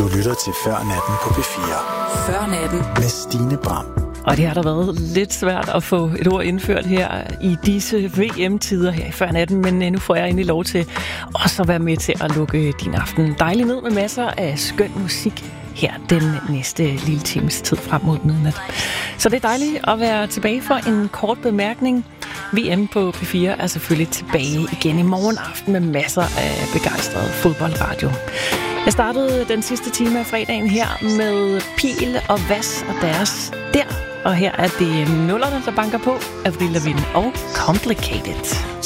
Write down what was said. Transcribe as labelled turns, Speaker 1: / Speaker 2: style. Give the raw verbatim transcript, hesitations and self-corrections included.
Speaker 1: Du lytter til Før Natten på P fire.
Speaker 2: Før Natten
Speaker 1: med Stine Bram.
Speaker 3: Og det har der været lidt svært at få et ord indført her i disse V M-tider her i Før Natten, men nu får jeg egentlig lov til også at være med til at lukke din aften dejligt ned med masser af skøn musik her den næste lille times tid frem mod midnat. Så det er dejligt at være tilbage for en kort bemærkning. V M på P fire er selvfølgelig tilbage igen i morgen aften med masser af begejstret fodboldradio. Jeg startede den sidste time af fredagen her med Pil og Vas og deres Der. Og her er det nullerne, der banker på, Avril Lavigne og Complicated.